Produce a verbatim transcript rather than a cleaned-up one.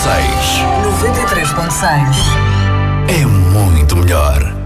seis. noventa e três ponto seis. É muito melhor.